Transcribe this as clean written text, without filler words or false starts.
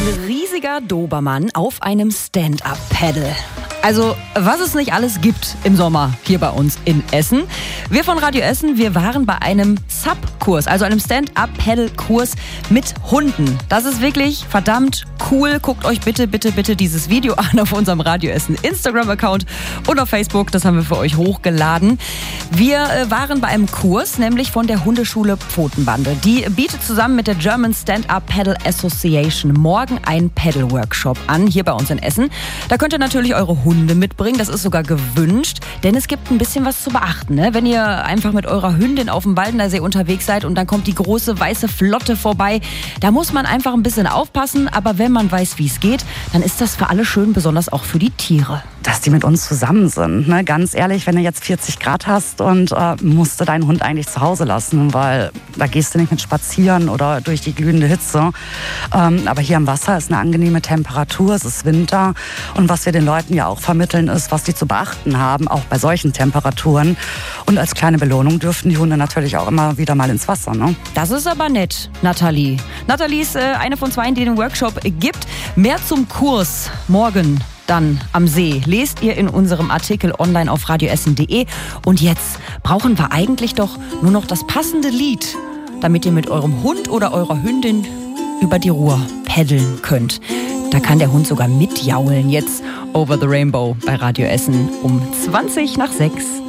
riesiger Dobermann auf einem Stand-Up-Paddle. Also, was es nicht alles gibt im Sommer hier bei uns in Essen. Wir von Radio Essen, wir waren bei einem SUP-Kurs, also einem Stand-Up-Paddle-Kurs mit Hunden. Das ist wirklich verdammt cool. Guckt euch bitte dieses Video an auf unserem Radio Essen Instagram-Account und auf Facebook. Das haben wir für euch hochgeladen. Wir waren bei einem Kurs, nämlich von der Hundeschule Pfotenbande. Die bietet zusammen mit der German Stand-Up Paddle Association morgen einen Paddle-Workshop an, hier bei uns in Essen. Da könnt ihr natürlich eure Hunde mitbringen, das ist sogar gewünscht, denn es gibt ein bisschen was zu beachten, ne? Wenn ihr einfach mit eurer Hündin auf dem Waldeneysee unterwegs seid und dann kommt die große weiße Flotte vorbei, da muss man einfach ein bisschen aufpassen, aber wenn man weiß, wie es geht, dann ist das für alle schön, besonders auch für die Tiere. Dass die mit uns zusammen sind, ne? Ganz ehrlich, wenn du jetzt 40 Grad hast und musst du deinen Hund eigentlich zu Hause lassen, weil da gehst du nicht mit spazieren oder durch die glühende Hitze. Aber hier am Wasser ist eine angenehme Temperatur, es ist Winter und was wir den Leuten ja auch vermitteln ist, was die zu beachten haben, auch bei solchen Temperaturen. Und als kleine Belohnung dürften die Hunde natürlich auch immer wieder mal ins Wasser, ne? Das ist aber nett, Nathalie. Nathalie ist eine von zwei, die den Workshop gibt. Mehr zum Kurs morgen dann am See lest ihr in unserem Artikel online auf radioessen.de. Und jetzt brauchen wir eigentlich doch nur noch das passende Lied, damit ihr mit eurem Hund oder eurer Hündin über die Ruhr paddeln könnt. Da kann der Hund sogar mitjaulen. Jetzt Over the Rainbow bei Radio Essen um 20 nach 6.